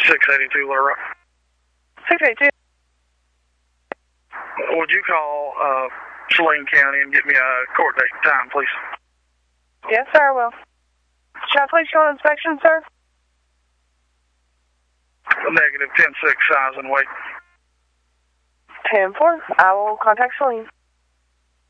682 Little Rock. 682. Would you call Saline County and get me a court date time, please? Yes, sir, I will. Should I please go on inspection, sir? Negative 10-6 size and weight. 10-4. I will contact Saline.